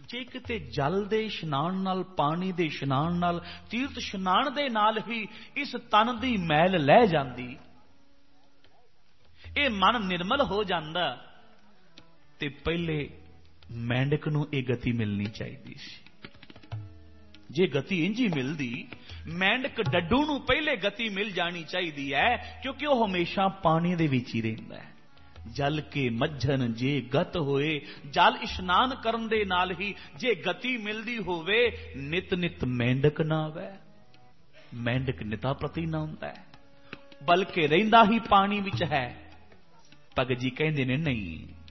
जे किते जल दे इशनान नाल, पानी दे इशनान नाल, तीर्थ इशनान दे नाल ही इस तन दी मैल लह जांदी, ये मन निर्मल हो जांदा, ते पहले मेंढक नूं ये गति मिलनी चाहिए सी। जे गति इंज ही मिलदी, मेंढक डड्डू नूं पहले गति मिल जानी चाहिए है, क्योंकि वह हमेशा पानी दे विच ही रहिंदा है। जल के मज्झन जे गत होए, जल इशनान करन दे नाल ही जे गति मिलदी होवे, नित नित मेंढक ना आवे, मेंढक निता प्रति ना हुंदा है, बल्कि रहिंदा ही पानी विच है। भगत जी कहंदे ने नहीं,